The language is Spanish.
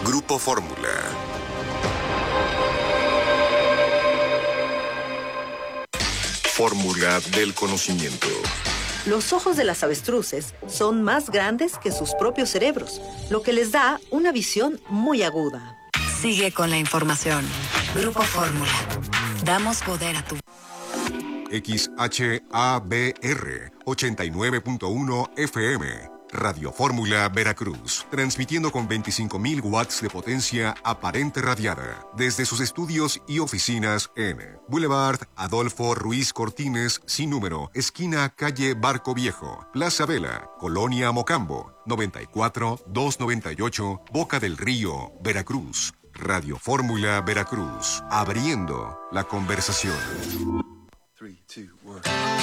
Grupo Fórmula. Fórmula del conocimiento. Los ojos de las avestruces son más grandes que sus propios cerebros, lo que les da una visión muy aguda. Sigue con la información. Grupo Fórmula. Damos poder a tu... XHABR 89.1 FM. Radio Fórmula Veracruz, transmitiendo con 25.000 watts de potencia aparente radiada desde sus estudios y oficinas en Boulevard Adolfo Ruiz Cortines, sin número, esquina calle Barco Viejo, Plaza Vela, Colonia Mocambo, 94-298, Boca del Río, Veracruz. Radio Fórmula Veracruz, abriendo la conversación. 3, 2, 1.